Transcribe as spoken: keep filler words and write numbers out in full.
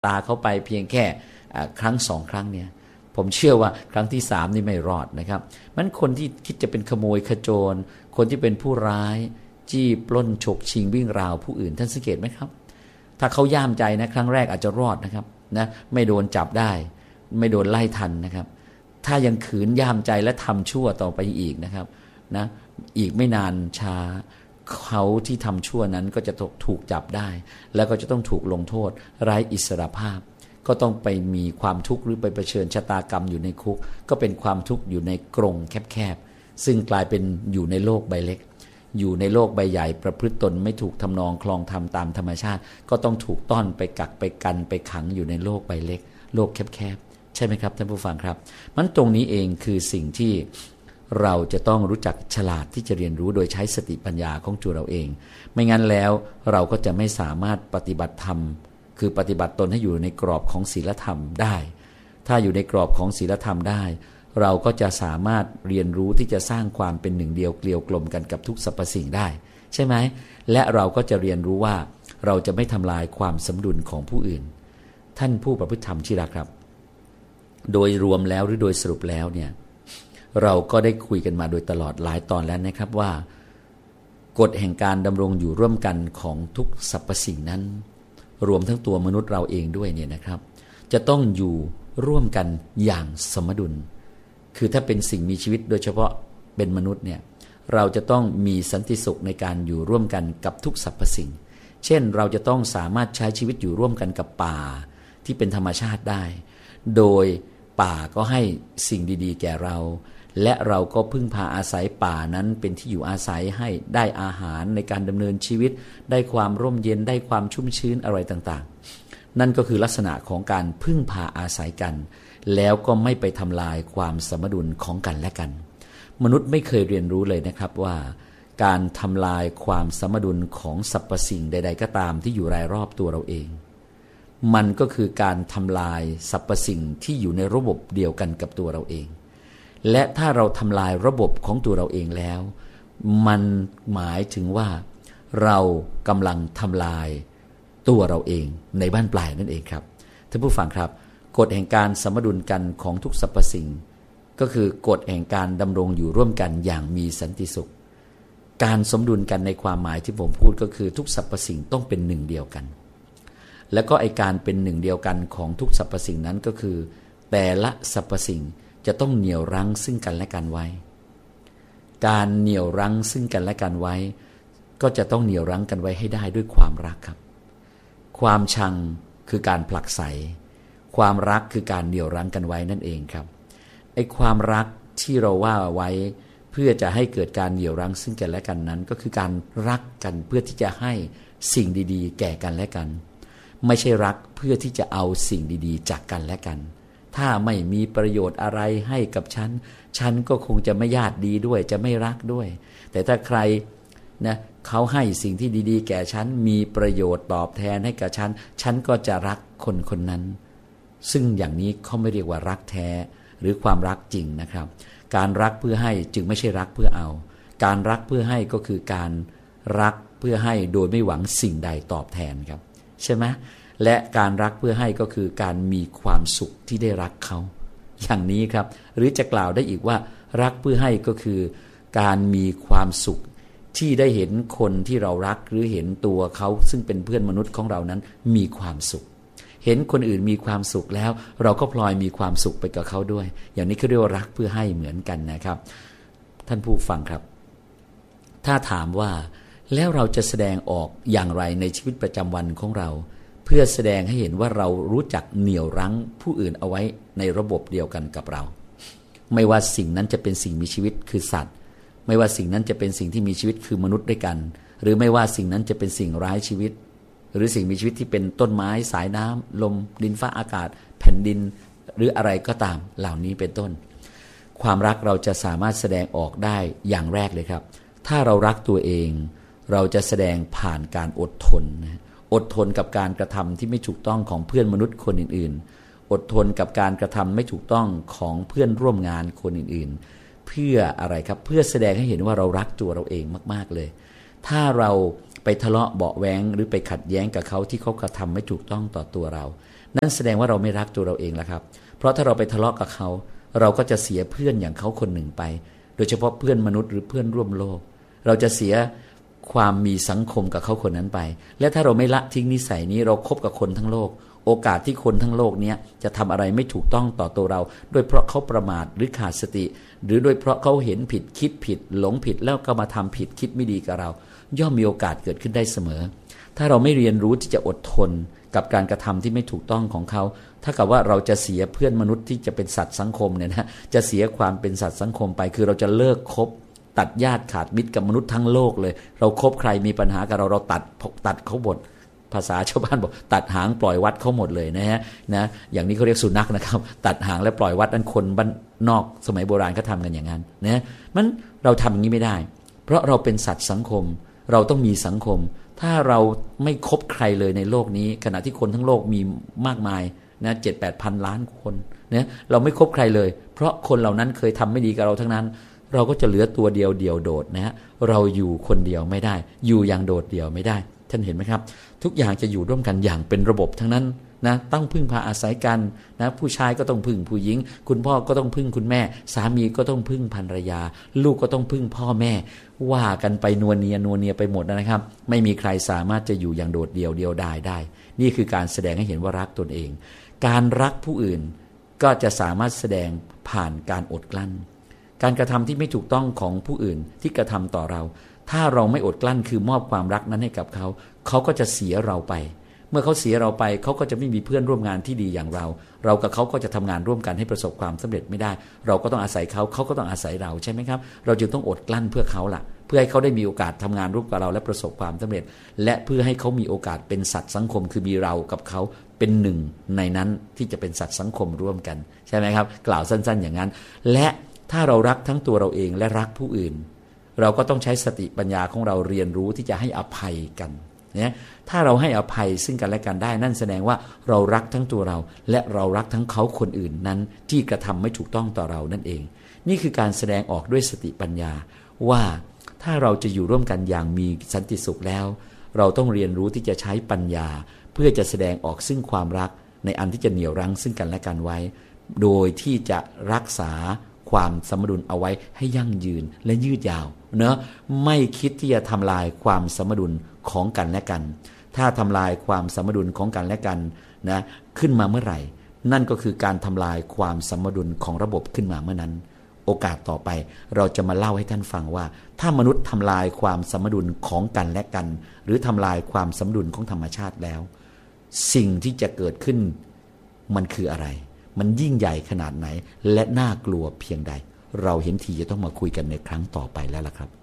ตาเขาไปเพียงแค่ครั้งสองครั้งเนี่ยผมเชื่อว่าครั้งที่สามนี่ไม่รอดนะครับมันคนที่คิดจะเป็นขโมยขโจรคนที่เป็นผู้ร้ายจี้ปล้นฉกชิงวิ่งราวผู้อื่นท่านสังเกตไหมครับถ้าเขาย่ามใจนะครั้งแรกอาจจะรอดนะครับนะไม่โดนจับได้ไม่โดนไล่ทันนะครับถ้ายังขืนย่ามใจและทำชั่วต่อไปอีกนะครับนะอีกไม่นานช้าเขาที่ทำชั่วนั้นก็จะถูกจับได้แล้วก็จะต้องถูกลงโทษไร้อิสรภาพก็ต้องไปมีความทุกข์หรือไปเผชิญชะตากรรมอยู่ในคุกก็เป็นความทุกข์อยู่ในกรงแคบๆซึ่งกลายเป็นอยู่ในโลกใบเล็กอยู่ในโลกใบใหญ่ประพฤติตนไม่ถูกทำนองคลองธรรมตามธรรมชาติก็ต้องถูกต้อนไปกักไปกันไปขังอยู่ในโลกใบเล็กโลกแคบๆใช่ไหมครับท่านผู้ฟังครับมันตรงนี้เองคือสิ่งที่เราจะต้องรู้จักฉลาดที่จะเรียนรู้โดยใช้สติปัญญาของตัวเราเองไม่งั้นแล้วเราก็จะไม่สามารถปฏิบัติธรรมคือปฏิบัติตนให้อยู่ในกรอบของศีลธรรมได้ถ้าอยู่ในกรอบของศีลธรรมได้เราก็จะสามารถเรียนรู้ที่จะสร้างความเป็นหนึ่งเดียวเกลียวกลมกันกับทุกสรรพสิ่งได้ใช่ไหมและเราก็จะเรียนรู้ว่าเราจะไม่ทำลายความสมดุลของผู้อื่นท่านผู้ประพฤติธรรมที่รักครับโดยรวมแล้วหรือโดยสรุปแล้วเนี่ยเราก็ได้คุยกันมาโดยตลอดหลายตอนแล้วนะครับว่ากฎแห่งการดำรงอยู่ร่วมกันของทุกสรรพสิ่งนั้นรวมทั้งตัวมนุษย์เราเองด้วยเนี่ยนะครับจะต้องอยู่ร่วมกันอย่างสมดุลคือถ้าเป็นสิ่งมีชีวิตโดยเฉพาะเป็นมนุษย์เนี่ยเราจะต้องมีสันติสุขในการอยู่ร่วมกันกับทุกสรรพสิ่งเช่นเราจะต้องสามารถใช้ชีวิตอยู่ร่วมกันกับป่าที่เป็นธรรมชาติได้โดยป่าก็ให้สิ่งดีๆแก่เราและเราก็พึ่งพาอาศัยป่านั้นเป็นที่อยู่อาศัยให้ได้อาหารในการดำเนินชีวิตได้ความร่มเย็นได้ความชุ่มชื้นอะไรต่างๆนั่นก็คือลักษณะของการพึ่งพาอาศัยกันแล้วก็ไม่ไปทำลายความสมดุลของกันและกันมนุษย์ไม่เคยเรียนรู้เลยนะครับว่าการทำลายความสมดุลของสรรพสิ่งใดๆก็ตามที่อยู่รายรอบตัวเราเองมันก็คือการทำลายสรรพสิ่งที่อยู่ในระบบเดียวกันกับตัวเราเองและถ้าเราทำลายระบบของตัวเราเองแล้วมันหมายถึงว่าเรากำลังทำลายตัวเราเองในบ้านปลายนั่นเองครับท่านผู้ฟังครับกฎแห่งการสมดุลกันของทุกสรรพสิ่งก็คือกฎแห่งการดำรงอยู่ร่วมกันอย่างมีสันติสุขการสมดุลกันในความหมายที่ผมพูดก็คือทุกสรรพสิ่งต้องเป็นหนึ่งเดียวกันแล้วก็ไอการเป็นหนึ่งเดียวกันของทุกสรรพสิ่งนั้นก็คือแต่ละสรรพสิ่งจะต้องเหนี่ยวรั้งซึ่งกันและกันไว้การเหนี่ยวรั้งซึ่งกันและกันไว้ก็จะต้องเหนี่ยวรั้งกันไว้ให้ได้ด้วยความรักครับความชังคือการผลักไสความรักคือการเหนี่ยวรั้งกันไว้นั่นเองครับไอ้ความรักที่เราว่าไว้เพื่อจะให้เกิดการเหนี่ยวรั้งซึ่งกันและกันนั้นก็คือการรักกันเพื่อที่จะให้สิ่งดีๆแก่กันและกันไม่ใช่รักเพื่อที่จะเอาสิ่งดีๆจากกันและกันถ้าไม่มีประโยชน์อะไรให้กับฉันฉันก็คงจะไม่ญาติดีด้วยจะไม่รักด้วยแต่ถ้าใครนะเขาให้สิ่งที่ดีๆแก่ฉันมีประโยชน์ตอบแทนให้กับฉันฉันก็จะรักคนคนนั้นซึ่งอย่างนี้เขาไม่เรียกว่ารักแท้หรือความรักจริงนะครับการรักเพื่อให้จึงไม่ใช่รักเพื่อเอาการรักเพื่อให้ก็คือการรักเพื่อให้โดยไม่หวังสิ่งใดตอบแทนครับใช่ไหมและการรักเพื่อให้ก็คือการมีความสุขที่ได้รักเขาอย่างนี้ครับหรือจะกล่าวได้อีกว่ารักเพื่อให้ก็คือการมีความสุขที่ได้เห็นคนที่เรารักหรือเห็นตัวเขาซึ่งเป็นเพื่อนมนุษย์ของเรานั้นมีความสุขเห็นคนอื่นมีความสุขแล้วเราก็พลอยมีความสุขไปกับเขาด้วยอย่างนี้เขาเรียกว่ารักเพื่อให้เหมือนกันนะครับท่านผู้ฟังครับถ้าถามว่าแล้วเราจะแสดงออกอย่างไรในชีวิตประจำวันของเราเพื่อแสดงให้เห็นว่าเรารู้จักเหนี่ยวรั้งผู้อื่นเอาไว้ในระบบเดียวกันกับเราไม่ว่าสิ่งนั้นจะเป็นสิ่งมีชีวิตคือสัตว์ไม่ว่าสิ่งนั้นจะเป็นสิ่งที่มีชีวิตคือมนุษย์ด้วยกันหรือไม่ว่าสิ่งนั้นจะเป็นสิ่งไร้ชีวิตหรือสิ่งมีชีวิตที่เป็นต้นไม้สายน้ำลมดินฟ้าอากาศแผ่นดินหรืออะไรก็ตามเหล่านี้เป็นต้นความรักเราจะสามารถแสดงออกได้อย่างแรกเลยครับถ้าเรารักตัวเองเราจะแสดงผ่านการอดทนนะอดทนกับการกระทำที่ไม่ถูกต้องของเพื่อนมนุษย์คนอื่นๆอดทนกับการกระทำไม่ถูกต้องของเพื่อนร่วมงานคนอื่นๆเพื่ออะไรครับเพื่อแสดงให้เห็นว่าเรารักตัวเราเองมากๆเลยถ้าเราไปทะเลาะเบาะแว้งหรือไปขัดแย้งกับเขาที่เขากระทำไม่ถูกต้องต่อตัวเรานั่นแสดงว่าเราไม่รักตัวเราเองแล้วครับเพราะถ้าเราไปทะเลาะกับเขาเราก็จะเสียเพื่อนอย่างเขาคนหนึ่งไปโดยเฉพาะเพื่อนมนุษย์หรือเพื่อนร่วมโลกเราจะเสียความมีสังคมกับเขาคนนั้นไปและถ้าเราไม่ละทิ้งนิสัยนี้เราคบกับคนทั้งโลกโอกาสที่คนทั้งโลกนี้จะทำอะไรไม่ถูกต้องต่อตัวเราด้วยเพราะเขาประมาทหรือขาดสติหรือด้วยเพราะเขาเห็นผิดคิดผิดหลงผิดแล้วก็มาทำผิดคิดไม่ดีกับเราย่อมมีโอกาสเกิดขึ้นได้เสมอถ้าเราไม่เรียนรู้ที่จะอดทนกับการกระทำที่ไม่ถูกต้องของเขาถ้ากับว่าเราจะเสียเพื่อนมนุษย์ที่จะเป็นสัตว์สังคมเนี่ยนะจะเสียความเป็นสัตว์สังคมไปคือเราจะเลิกคบตัดญาติขาดมิตรกับมนุษย์ทั้งโลกเลยเราคบใครมีปัญหากับเราเราตัดตัดเขาหมดภาษาชาวบ้านบอกตัดหางปล่อยวัดเขาหมดเลยนะฮะนะอย่างนี้เขาเรียกสุนัขนะครับตัดหางและปล่อยวัดนั่นคนบ้านนอกสมัยโบราณเขาทำกันอย่างนั้นนะมันเราทำอย่างนี้ไม่ได้เพราะเราเป็นสัตว์สังคมเราต้องมีสังคมถ้าเราไม่คบใครเลยในโลกนี้ขณะที่คนทั้งโลกมีมากมายนะเจ็ดแปดพันล้านคนเนี่ยเราไม่คบใครเลยเพราะคนเหล่านั้นเคยทำไม่ดีกับเราทั้งนั้นเราก็จะเหลือตัวเดียวเดียวโดดนะฮะเราอยู่คนเดียวไม่ได้อยู่อย่างโดดเดี่ยวไม่ได้ท่านเห็นไหมครับทุกอย่างจะอยู่ร่วมกันอย่างเป็นระบบทั้งนั้นนะต้องพึ่งพาอาศัยกันนะผู้ชายก็ต้องพึ่งผู้หญิงคุณพ่อก็ต้องพึ่งคุณแม่สามีก็ต้องพึ่งภรรยาลูกก็ต้องพึ่งพ่อแม่ว่ากันไปนัวเนียนัวเนียไปหมดนะครับไม่มีใครสามารถจะอยู่อย่างโดดเดี่ยวเดียวดายได้นี่คือการแสดงให้เห็นว่ารักตนเองการรักผู้อื่นก็จะสามารถแสดงผ่านการอดกลั้นการกระทำที่ไม่ถูกต้องของผู้อื่นที่กระทำต่อเราถ้าเราไม่อดกลั้นคือมอบความรักนั้นให้กับเขาเขาก็จะเสียเราไปเมื่อเขาเสียเราไปเขาก็จะไม่มีเพื่อนร่วมงานที่ดีอย่างเราเรากับเขาก็จะทำงานร่วมกันให้ประสบความสำเร็จไม่ได้เราก็ต้องอาศัยเขาเขาก็ต้องอาศัยเราใช่ไหมครับเราจึงต้องอดกลั้นเพื่อเขาล่ะเพื่อให้เขาได้มีโอกาสทำงานร่วมกับเราและประสบความสำเร็จและเพื่อให้เขามีโอกาสเป็นสัตว์สังคมคือมีเรากับเขาเป็นหนึ่งในนั้นที่จะเป็นสัตว์สังคมร่วมกันใช่ไหมครับกล่าวสั้นๆอย่างนั้นและถ้าเรารักทั้งตัวเราเองและรักผู้อื่นเราก็ต้องใช้สติปัญญาของเราเรียนรู้ที่จะให้อภัยกันเนี่ยถ้าเราให้อภัยซึ่งกันและกันได้นั่นแสดงว่าเรารักทั้งตัวเราและเรารักทั้งเขาคนอื่นนั้นที่กระทำไม่ถูกต้องต่อเรานั่นเองนี่คือการแสดงออกด้วยสติปัญญาว่าถ้าเราจะอยู่ร่วมกันอย่างมีสันติสุขแล้วเราต้องเรียนรู้ที่จะใช้ปัญญาเพื่อจะแสดงออกซึ่งความรักในอันที่จะเหนี่ยวรั้งซึ่งกันและกันไว้โดยที่จะรักษาความสมดุลเอาไว้ให้ยั่งยืนและยืดยาวเนอะไม่คิดที่จะทำลายความสมดุลของกันและกันถ้าทำลายความสมดุลของกันและกันนะขึ้นมาเมื่อไหร่นั่นก็คือการทำลายความสมดุลของระบบขึ้นมาเมื่อนั้นโอกาสต่อไปเราจะมาเล่าให้ท่านฟังว่าถ้ามนุษย์ทำลายความสมดุลของกันและกันหรือทำลายความสมดุลของธรรมชาติแล้วสิ่งที่จะเกิดขึ้นมันคืออะไรมันยิ่งใหญ่ขนาดไหนและน่ากลัวเพียงใดเราเห็นทีจะต้องมาคุยกันในครั้งต่อไปแล้วล่ะครับ